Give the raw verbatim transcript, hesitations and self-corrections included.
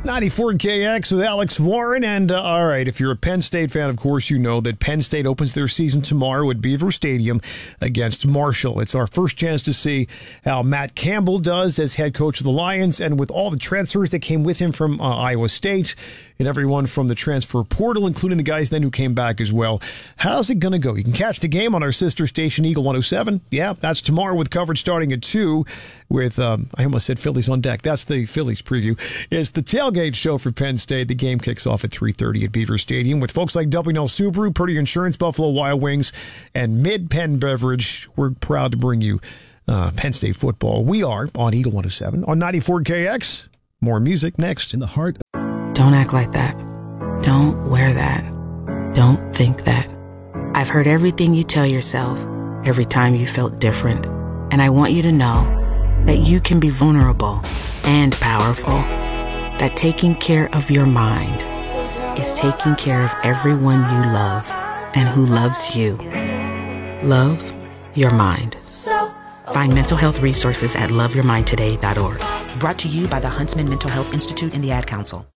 ninety-four K X with Alex Warren. And uh, all right, if you're a Penn State fan, of course, you know that Penn State opens their season tomorrow at Beaver Stadium against Marshall. It's our first chance to see how Matt Campbell does as head coach of the Lions, and with all the transfers that came with him from uh, Iowa State and everyone from the transfer portal, including the guys then who came back as well. How's it going to go? You can catch the game on our sister station, Eagle one oh seven. Yeah, that's tomorrow with coverage starting at two with, um, I almost said Phillies on deck. That's the Phillies preview. It's the tailgate show for Penn State. The game kicks off at three thirty at Beaver Stadium with folks like W and L Subaru, Purdy Insurance, Buffalo Wild Wings, and Mid-Penn Beverage. We're proud to bring you uh, Penn State football. We are on Eagle one oh seven on ninety-four K X. More music next. In the heart. Don't act like that. Don't wear that. Don't think that. I've heard everything you tell yourself every time you felt different. And I want you to know that you can be vulnerable and powerful. That taking care of your mind is taking care of everyone you love and who loves you. Love your mind. Find mental health resources at love your mind today dot org. Brought to you by the Huntsman Mental Health Institute and the Ad Council.